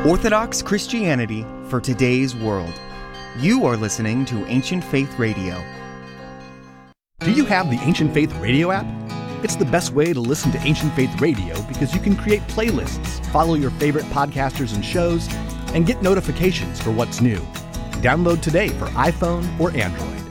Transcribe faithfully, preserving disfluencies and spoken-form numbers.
Orthodox Christianity for today's world. You are listening to Ancient Faith Radio. Do you have the Ancient Faith Radio app? It's the best way to listen to Ancient Faith Radio because you can create playlists, follow your favorite podcasters and shows, and get notifications for what's new. Download today for iPhone or Android.